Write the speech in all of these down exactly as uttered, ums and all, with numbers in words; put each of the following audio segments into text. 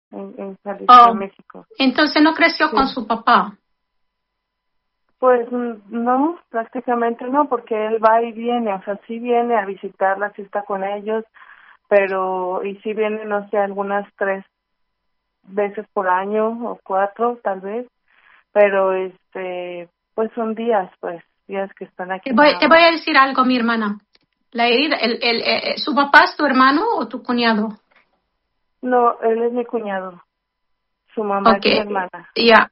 en, en Jalisco, Oh, México. entonces no creció Sí. con su papá. Pues no, prácticamente no, porque él va y viene, o sea, sí viene a visitarla, sí está con ellos, pero, y sí viene, no sé, algunas tres veces por año o cuatro tal vez, pero este, pues son días, pues, días que están aquí Te voy, nada te voy más. a decir algo, mi hermana. La herida, el, el, eh, ¿su papá es tu hermano o tu cuñado? No, él es mi cuñado, su mamá es mi Okay, hermana. ya.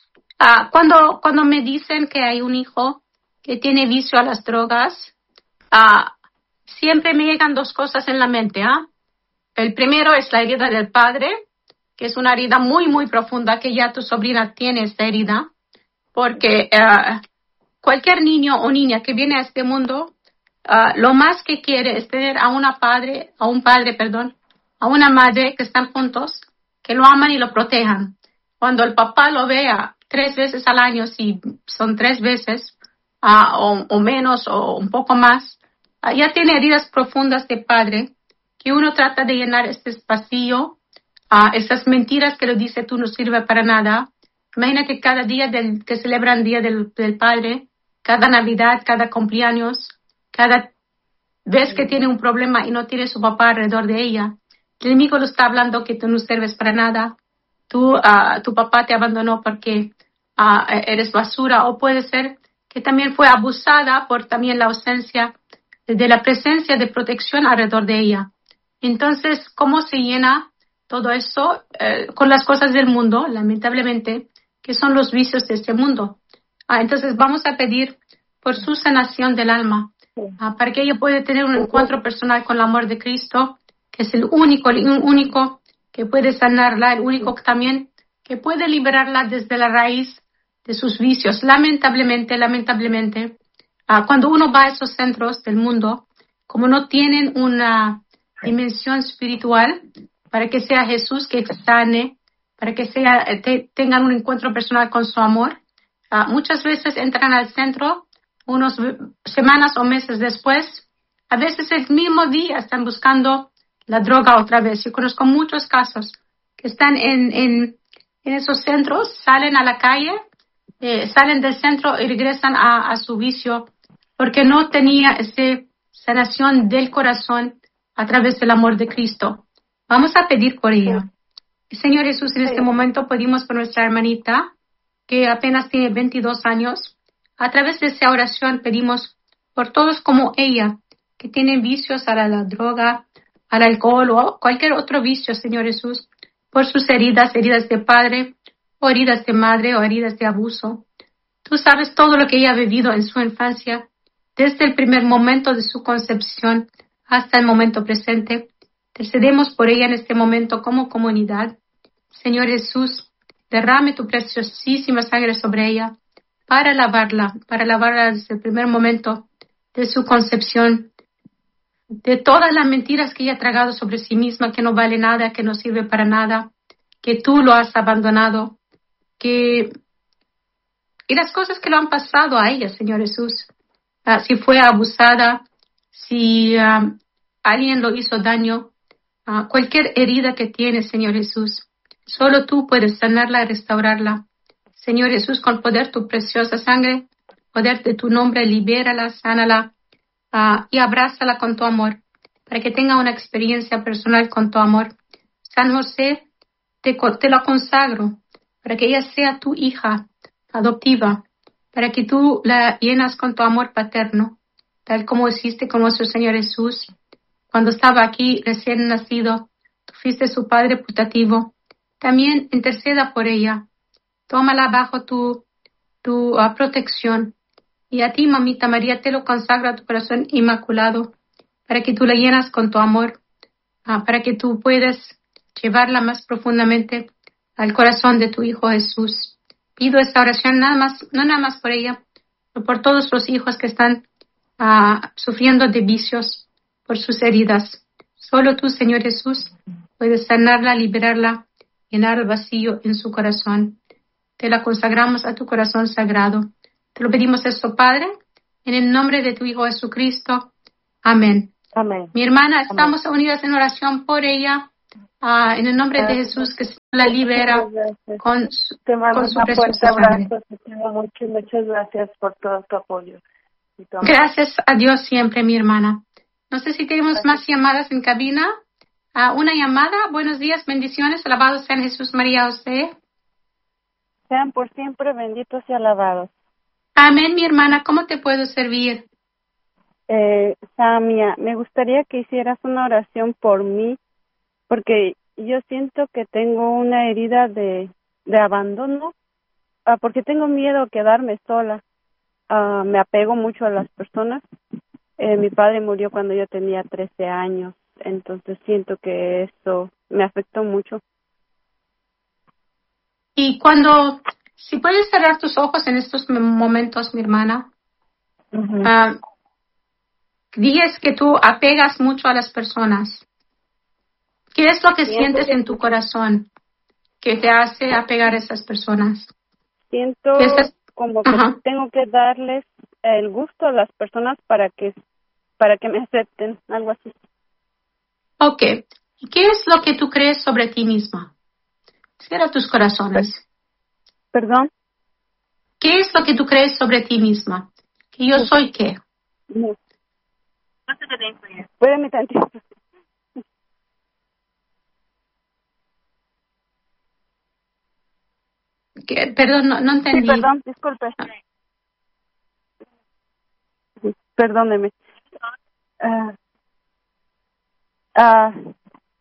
Ah, cuando, cuando me dicen que hay un hijo que tiene vicio a las drogas, ah, siempre me llegan dos cosas en la mente. ¿ah? El primero es la herida del padre, que es una herida muy, muy profunda, que ya tu sobrina tiene esta herida, porque ah, cualquier niño o niña que viene a este mundo, ah, lo más que quiere es tener a una padre, a un padre, perdón, a una madre que están juntos, que lo aman y lo protejan. Cuando el papá lo vea tres veces al año, si son tres veces, ah, o, o menos, o un poco más, ah, ya tiene heridas profundas de padre, que uno trata de llenar este vacío, ah, esas mentiras que le dice tú no sirve para nada. Imagínate cada día del, que celebran Día del, del Padre, cada Navidad, cada cumpleaños, cada vez que tiene un problema y no tiene su papá alrededor de ella. El enemigo lo está hablando que tú no sirves para nada. Tú, uh, tu papá te abandonó porque uh, eres basura, o puede ser que también fue abusada por también la ausencia de la presencia de protección alrededor de ella. Entonces, ¿cómo se llena todo eso? Eh, con las cosas del mundo, lamentablemente, que son los vicios de este mundo. Ah, entonces, vamos a pedir por su sanación del alma, Sí. ah, para que ella pueda tener un encuentro personal con el amor de Cristo, que es el único, el único que puede sanarla, el único que también que puede liberarla desde la raíz de sus vicios. Lamentablemente, lamentablemente, ah, cuando uno va a esos centros del mundo, como no tienen una dimensión espiritual, para que sea Jesús que sane, para que sea, te, tengan un encuentro personal con su amor, ah, muchas veces entran al centro unas semanas o meses después, a veces el mismo día están buscando la droga otra vez. Yo conozco muchos casos que están en, en, en esos centros, salen a la calle, eh, salen del centro y regresan a, a su vicio, porque no tenía esa sanación del corazón a través del amor de Cristo. Vamos a pedir por ella. Señor Jesús, en este momento pedimos por nuestra hermanita, que apenas tiene veintidós años. A través de esa oración pedimos por todos como ella, que tienen vicios a la, la droga, al alcohol o cualquier otro vicio, Señor Jesús, por sus heridas, heridas de padre, o heridas de madre, o heridas de abuso. Tú sabes todo lo que ella ha vivido en su infancia, desde el primer momento de su concepción hasta el momento presente. Intercedemos por ella en este momento como comunidad. Señor Jesús, derrame tu preciosísima sangre sobre ella para lavarla, para lavarla desde el primer momento de su concepción, de todas las mentiras que ella ha tragado sobre sí misma, que no vale nada, que no sirve para nada, que tú lo has abandonado, que y las cosas que lo han pasado a ella, Señor Jesús. Uh, si fue abusada, si um, alguien lo hizo daño, uh, cualquier herida que tiene, Señor Jesús, solo tú puedes sanarla y restaurarla. Señor Jesús, con poder tu preciosa sangre, poder de tu nombre, libérala, sánala uh, y abrázala con tu amor, para que tenga una experiencia personal con tu amor. San José, te, te lo consagro, para que ella sea tu hija adoptiva, para que tú la llenas con tu amor paterno, tal como hiciste con nuestro Señor Jesús. Cuando estaba aquí recién nacido, tú fuiste su padre putativo. También interceda por ella. Tómala bajo tu, tu uh, protección. Y a ti, mamita María, te lo consagra a tu corazón inmaculado, para que tú la llenas con tu amor, uh, para que tú puedas llevarla más profundamente al corazón de tu Hijo Jesús. Pido esta oración nada más, no nada más por ella, pero por todos los hijos que están uh, sufriendo de vicios por sus heridas. Solo tú, Señor Jesús, puedes sanarla, liberarla, llenar el vacío en su corazón. Te la consagramos a tu corazón sagrado. Te lo pedimos esto, Padre, en el nombre de tu Hijo Jesucristo. Amén. Amén. Mi hermana, estamos Amén. Unidas en oración por ella Ah, en el nombre de Jesús, que la libera con su, te mando con su un fuerte preciosa sangre. abrazo, te quiero mucho y muchas gracias por todo tu apoyo. Y tu amor. Gracias a Dios siempre, mi hermana. No sé si tenemos gracias. Más llamadas en cabina. Ah, una llamada. Buenos días, bendiciones. Alabado sean Jesús, María, José. Sean por siempre benditos y alabados. Amén, mi hermana. ¿Cómo te puedo servir? Eh, Samia, me gustaría que hicieras una oración por mí, porque yo siento que tengo una herida de, de abandono, uh, porque tengo miedo a quedarme sola. Uh, me apego mucho a las personas. Eh, mi padre murió cuando yo tenía trece años, entonces siento que eso me afectó mucho. Y cuando, si puedes cerrar tus ojos en estos momentos, mi hermana, uh-huh. uh, dices que tú apegas mucho a las personas. ¿Qué es lo que siento sientes que... en tu corazón que te hace apegar a esas personas? Siento estás... como que uh-huh. tengo que darles el gusto a las personas para que para que me acepten, algo así. Ok. ¿Y qué es lo que tú crees sobre ti misma? Cierra tus corazones. ¿Perdón? ¿Qué es lo que tú crees sobre ti misma? ¿Que yo soy qué? No. Espérame tantito. ¿Qué? Perdón, no, no entendí. Sí, perdón, disculpe. Sí, perdóneme. Uh, uh,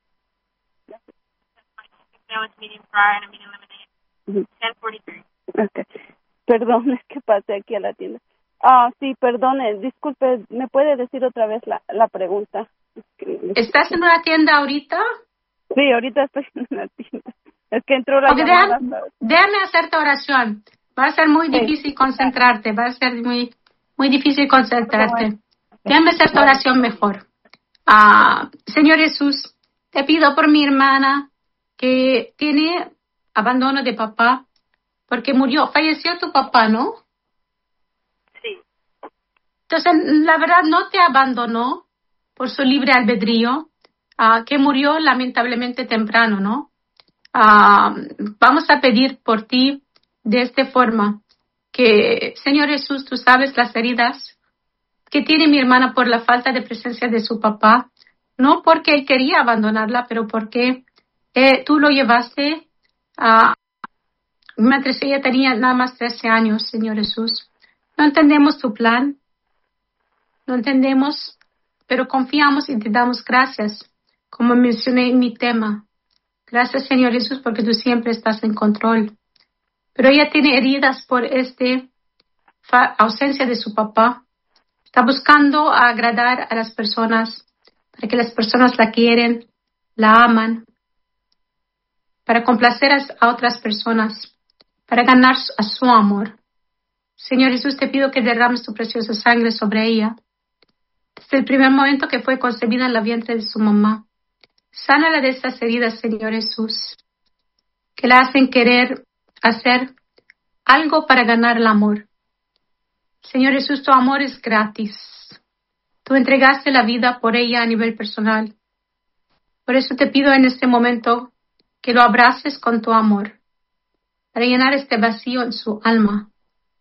okay. Perdón, es que pasé aquí a la tienda. Ah, sí, perdone, disculpe, ¿me puede decir otra vez la, la pregunta? ¿Estás en una tienda ahorita? Sí, ahorita estoy en una tienda. Es que entró la okay, llamada. Déjame, déjame hacerte oración. Va a ser muy sí. difícil concentrarte, va a ser muy muy difícil concentrarte. Bueno. Déjame hacer tu oración mejor. Ah, Señor Jesús, te pido por mi hermana que tiene abandono de papá, porque murió, falleció tu papá, ¿no? Sí. Entonces, la verdad, no te abandonó por su libre albedrío, uh, que murió lamentablemente temprano, ¿no? Uh, vamos a pedir por ti de esta forma, que, Señor Jesús, tú sabes las heridas que tiene mi hermana por la falta de presencia de su papá, no porque él quería abandonarla, pero porque eh, tú lo llevaste a... Mientras ella tenía nada más trece años, Señor Jesús. No entendemos tu plan, no entendemos, pero confiamos y te damos gracias, como mencioné en mi tema. Gracias, Señor Jesús, porque tú siempre estás en control. Pero ella tiene heridas por esta fa- ausencia de su papá. Está buscando agradar a las personas, para que las personas la quieren, la aman, para complacer a otras personas, para ganar a su amor. Señor Jesús, te pido que derrames tu preciosa sangre sobre ella. Desde el primer momento que fue concebida en la vientre de su mamá. Sánala de estas heridas, Señor Jesús, que la hacen querer hacer algo para ganar el amor. Señor Jesús, tu amor es gratis. Tú entregaste la vida por ella a nivel personal. Por eso te pido en este momento que lo abraces con tu amor, para llenar este vacío en su alma.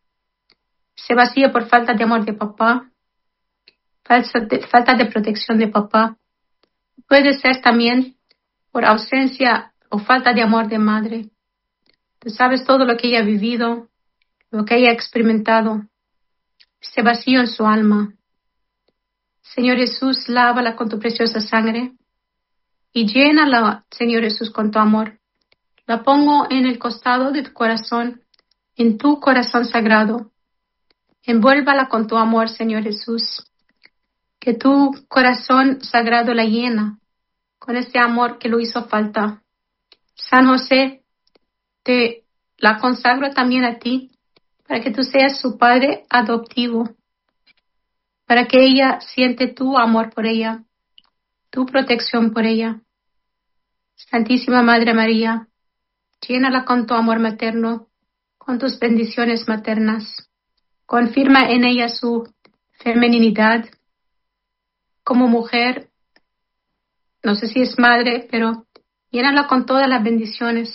Ese vacío por falta de amor de papá, falta de, falta de protección de papá. Puede ser también por ausencia o falta de amor de madre. Tú sabes todo lo que ella ha vivido, lo que ella ha experimentado, ese vacío en su alma. Señor Jesús, lávala con tu preciosa sangre y llénala, Señor Jesús, con tu amor. La pongo en el costado de tu corazón, en tu corazón sagrado. Envuélvala con tu amor, Señor Jesús. Que tu corazón sagrado la llena con ese amor que lo hizo falta. San José, te la consagro también a ti, para que tú seas su padre adoptivo, para que ella siente tu amor por ella, tu protección por ella. Santísima Madre María, llénala con tu amor materno, con tus bendiciones maternas. Confirma en ella su femeninidad como mujer. No sé si es madre, pero Llénala con todas las bendiciones.